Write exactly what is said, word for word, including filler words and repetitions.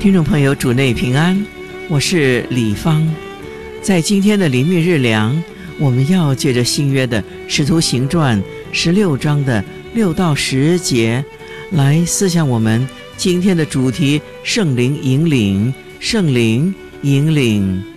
听众朋友，主内平安，我是李芳。在今天的灵命日粮，我们要借着新约的使徒行传十六章的六到十节来思想我们今天的主题：圣灵引领，圣灵引领。